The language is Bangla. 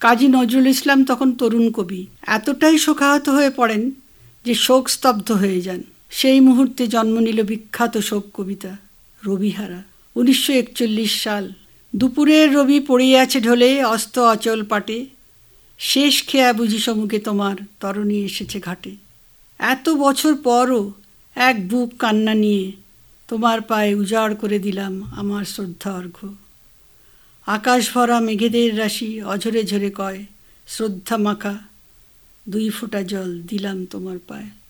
কাজী নজরুল ইসলাম তখন তরুণ কবি, এতটাই শোকাহত হয়ে পড়েন যে শোকস্তব্ধ হয়ে যান। সেই মুহূর্তে জন্ম নিল বিখ্যাত শোক কবিতা রবিহারা। 1941 সাল। দুপুরের রবি পড়িয়ে আছে ঢলে, অস্ত অচল পাটে, শেষ খেয়া বুঝি সমুখে তোমার, তরণী এসেছে ঘাটে। এত বছর পরও এক বুক কান্না নিয়ে তোমার পায়ে উজাড় করে দিলাম আমার শ্রদ্ধা অর্ঘ্য। আকাশ ভরা মেঘেদের রাশি অঝরে ঝরে কয়, শ্রদ্ধা মাখা 2 ফোঁটা জল দিলাম তোমার পায়ে।